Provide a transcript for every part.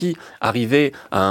arriver à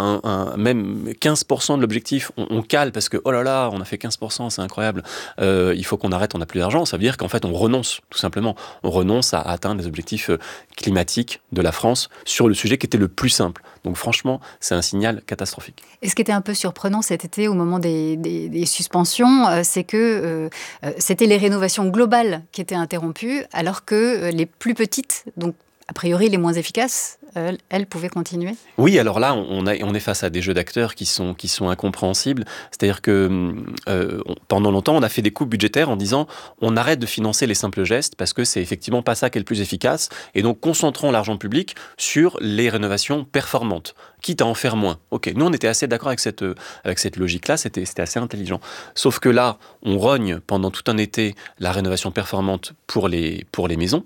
même 15% de l'objectif, on cale parce que oh là là, on a fait 15%, c'est incroyable, il faut qu'on arrête, on n'a plus d'argent, ça veut dire qu'en fait on renonce, tout simplement. On renonce à atteindre les objectifs climatiques de la France sur le sujet qui était le plus simple. Donc franchement, c'est un signal catastrophique. Et ce qui était un peu surprenant cet été au moment des suspensions, c'est que c'était les rénovations globales qui étaient interrompues, alors que les plus petites, donc a priori les moins efficaces, elles pouvaient continuer. Oui, alors là, on est face à des jeux d'acteurs qui sont incompréhensibles. C'est-à-dire que pendant longtemps, on a fait des coupes budgétaires en disant on arrête de financer les simples gestes parce que c'est effectivement pas ça qui est le plus efficace. Et donc, concentrons l'argent public sur les rénovations performantes, quitte à en faire moins. Ok, nous, on était assez d'accord avec cette logique-là, c'était assez intelligent. Sauf que là, on rogne pendant tout un été la rénovation performante pour les maisons.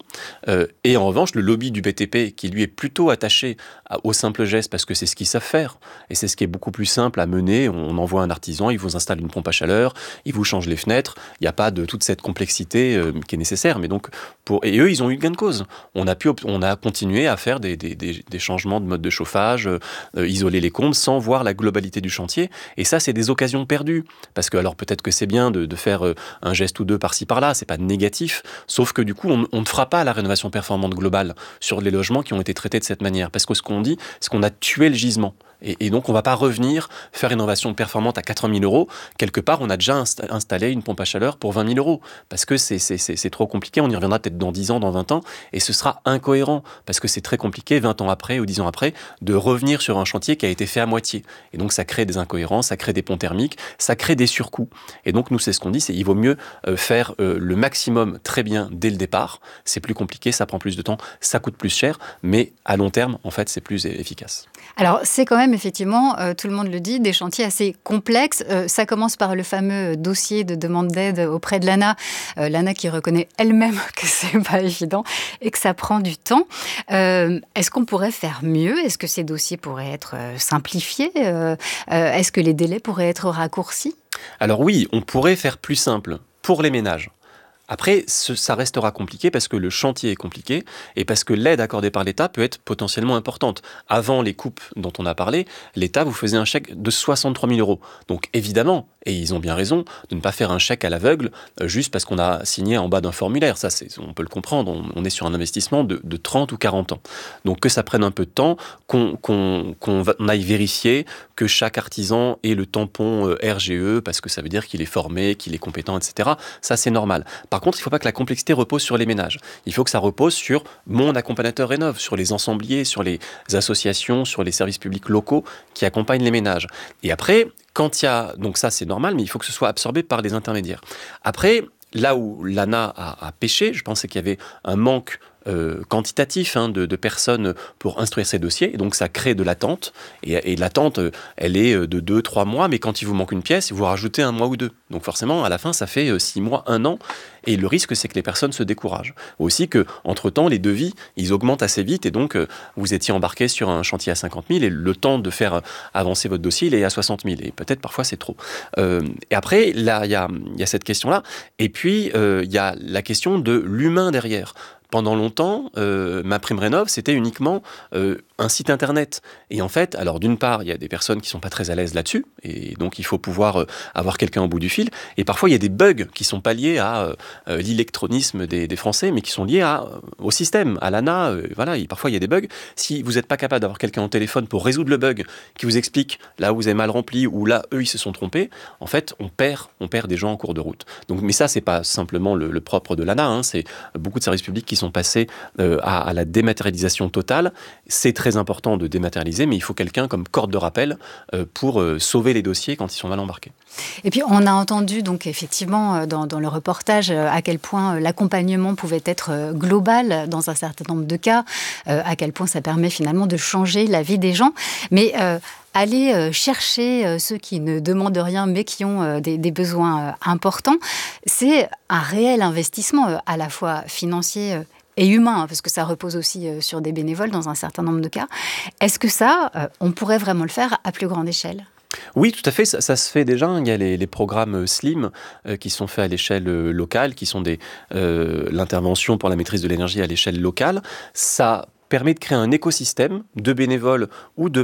Et en revanche, le lobby du BTP, qui lui est plutôt attaché au simple geste parce que c'est ce qu'ils savent faire et c'est ce qui est beaucoup plus simple à mener. On envoie un artisan, il vous installe une pompe à chaleur, il vous change les fenêtres. Il n'y a pas de toute cette complexité qui est nécessaire. Mais donc, et eux, ils ont eu gain de cause. On a continué à faire des changements de mode de chauffage, isoler les combles sans voir la globalité du chantier. Et ça, c'est des occasions perdues. Parce que alors peut-être que c'est bien de faire un geste ou deux par-ci par-là, c'est pas négatif. Sauf que du coup, on ne fera pas la rénovation performante globale sur les logements qui ont été traités de cette manière. Parce que ce qu'on dit, c'est qu'on a tué le gisement. Et donc, on ne va pas revenir faire une rénovation performante à 80 000 euros. Quelque part, on a déjà installé une pompe à chaleur pour 20 000 euros. Parce que c'est trop compliqué. On y reviendra peut-être dans 10 ans, dans 20 ans. Et ce sera incohérent. Parce que c'est très compliqué, 20 ans après ou 10 ans après, de revenir sur un chantier qui a été fait à moitié. Et donc, ça crée des incohérences, ça crée des ponts thermiques, ça crée des surcoûts. Et donc, nous, c'est ce qu'on dit, c'est qu'il vaut mieux faire le maximum très bien dès le départ. C'est plus compliqué, ça prend plus de temps, ça coûte plus cher. Mais à long terme, en fait, c'est plus efficace. Alors, c'est quand même, effectivement, tout le monde le dit, des chantiers assez complexes. Ça commence par le fameux dossier de demande d'aide auprès de l'ANA. L'ANA qui reconnaît elle-même que c'est pas évident et que ça prend du temps. Est-ce qu'on pourrait faire mieux ? Est-ce que ces dossiers pourraient être simplifiés ? Est-ce que les délais pourraient être raccourcis ? Alors oui, on pourrait faire plus simple pour les ménages. Après, ça restera compliqué parce que le chantier est compliqué et parce que l'aide accordée par l'État peut être potentiellement importante. Avant les coupes dont on a parlé, l'État vous faisait un chèque de 63 000 euros. Donc évidemment, et ils ont bien raison, de ne pas faire un chèque à l'aveugle juste parce qu'on a signé en bas d'un formulaire. Ça, on peut le comprendre, on est sur un investissement de 30 ou 40 ans. Donc que ça prenne un peu de temps, qu'on aille vérifier que chaque artisan ait le tampon RGE parce que ça veut dire qu'il est formé, qu'il est compétent, etc. Ça, c'est normal. Par contre, il ne faut pas que la complexité repose sur les ménages. Il faut que ça repose sur mon accompagnateur rénov', sur les ensembliers, sur les associations, sur les services publics locaux qui accompagnent les ménages. Et après, quand il y a... Donc ça, c'est normal, mais il faut que ce soit absorbé par les intermédiaires. Après, là où l'ANA a pêché, je pense qu'il y avait un manque quantitatif de personnes pour instruire ces dossiers. Et donc, ça crée de l'attente. Et l'attente, elle est de 2-3 mois. Mais quand il vous manque une pièce, vous rajoutez 1 mois ou 2. Donc, forcément, à la fin, ça fait 6 mois, 1 an. Et le risque, c'est que les personnes se découragent. Aussi qu'entre-temps, les devis, ils augmentent assez vite. Et donc, vous étiez embarqué sur un chantier à 50 000. Et le temps de faire avancer votre dossier, il est à 60 000. Et peut-être, parfois, c'est trop. Et après, là, il y a cette question-là. Et puis, il y a la question de l'humain derrière. Pendant longtemps, MaPrimeRénov', c'était uniquement un site internet. Et en fait, alors d'une part, il y a des personnes qui ne sont pas très à l'aise là-dessus, et donc il faut pouvoir avoir quelqu'un au bout du fil. Et parfois, il y a des bugs qui ne sont pas liés à l'électronisme des Français, mais qui sont liés au système, à l'ANA. Voilà, parfois, il y a des bugs. Si vous n'êtes pas capable d'avoir quelqu'un au téléphone pour résoudre le bug, qui vous explique là où vous avez mal rempli, ou là, eux, ils se sont trompés, en fait, on perd des gens en cours de route. Donc, mais ça, ce n'est pas simplement le propre de l'ANA, c'est beaucoup de services publics qui sont passés à la dématérialisation totale. C'est très important de dématérialiser, mais il faut quelqu'un comme corde de rappel pour sauver les dossiers quand ils sont mal embarqués. Et puis, on a entendu, donc, effectivement, dans le reportage, à quel point l'accompagnement pouvait être global dans un certain nombre de cas, à quel point ça permet finalement de changer la vie des gens. Mais aller chercher ceux qui ne demandent rien, mais qui ont des besoins importants, c'est un réel investissement, à la fois financier et humain, parce que ça repose aussi sur des bénévoles dans un certain nombre de cas. Est-ce que ça, on pourrait vraiment le faire à plus grande échelle ? Oui, tout à fait, ça se fait déjà. Il y a les programmes SLIM qui sont faits à l'échelle locale, qui sont l'intervention pour la maîtrise de l'énergie à l'échelle locale. Ça permet de créer un écosystème de bénévoles ou de